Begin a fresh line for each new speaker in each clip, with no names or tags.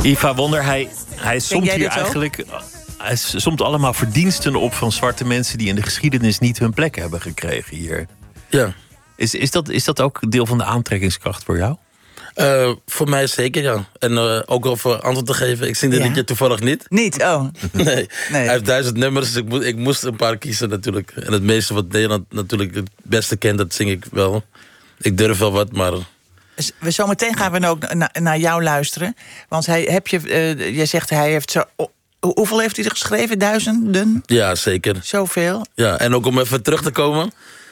Iva Wonder, hij somt hier eigenlijk... Hij somt allemaal verdiensten op van zwarte mensen die in de geschiedenis niet hun plek hebben gekregen hier.
Ja.
Is dat ook deel van de aantrekkingskracht voor jou?
Voor mij zeker, ja. En ook al voor antwoord te geven, ik zing dit liedje toevallig niet.
Niet? Oh.
Nee. Hij heeft 1000 nummers, dus ik moest een paar kiezen natuurlijk. En het meeste wat Nederland natuurlijk het beste kent, dat zing ik wel. Ik durf wel wat, maar...
Zometeen gaan we ook naar jou luisteren. Want jij zegt hij heeft zo... Hoeveel heeft hij er geschreven? 1000?
Ja, zeker.
Zoveel?
Ja, en ook om even terug te komen.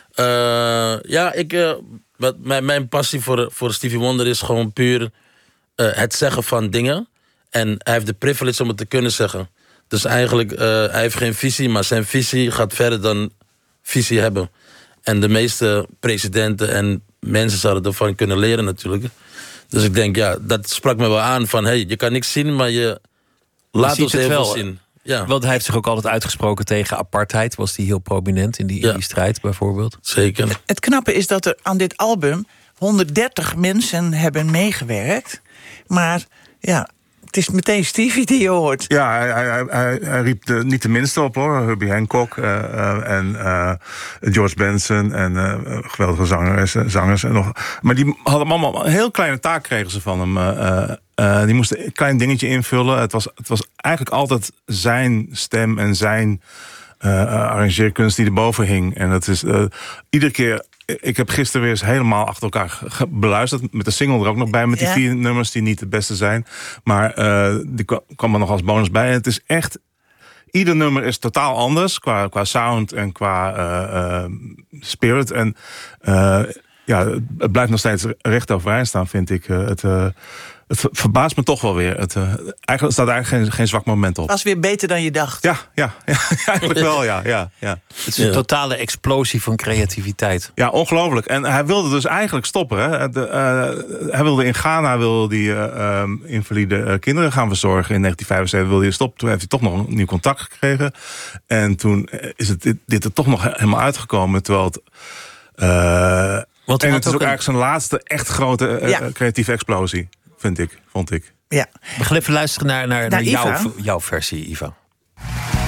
Mijn passie voor Stevie Wonder is gewoon puur het zeggen van dingen. En hij heeft de privilege om het te kunnen zeggen. Dus eigenlijk, hij heeft geen visie, maar zijn visie gaat verder dan visie hebben. En de meeste presidenten en mensen zouden ervan kunnen leren natuurlijk. Dus ik denk, ja, dat sprak me wel aan van... hey, je kan niks zien, maar je laat ons heel veel zien. Ja.
Want hij heeft zich ook altijd uitgesproken tegen apartheid. Was hij heel prominent in die strijd bijvoorbeeld?
Zeker.
Het knappe is dat er aan dit album 130 mensen hebben meegewerkt. Maar ja, het is meteen Stevie die je hoort.
Ja, hij riep niet de minste op, hoor. Herbie Hancock en George Benson en geweldige zangers. En nog. Maar die hadden allemaal een heel kleine taak, kregen ze van hem. Die moesten een klein dingetje invullen. Het was eigenlijk altijd zijn stem en zijn arrangeerkunst die erboven hing. En dat is iedere keer... Ik heb gisteren weer eens helemaal achter elkaar beluisterd. Met de single er ook nog bij. Met die 4 nummers die niet het beste zijn. Maar die kwam er nog als bonus bij. En het is echt... Ieder nummer is totaal anders. Qua sound en qua spirit. En het blijft nog steeds recht overeind staan, vind ik. Het verbaast me toch wel weer. Eigenlijk staat eigenlijk geen zwak moment op.
Was weer beter dan je dacht.
Ja, eigenlijk wel, ja.
Het is een totale explosie van creativiteit.
Ja, ongelooflijk. En hij wilde dus eigenlijk stoppen. Hè. Hij wilde in Ghana invalide kinderen gaan verzorgen. In 1975 wilde hij stoppen. Toen heeft hij toch nog een nieuw contact gekregen. En toen is dit er toch nog helemaal uitgekomen. Terwijl het... het is ook eigenlijk zijn laatste echt grote creatieve explosie. Vond ik.
We gaan even luisteren naar jouw versie, Iva.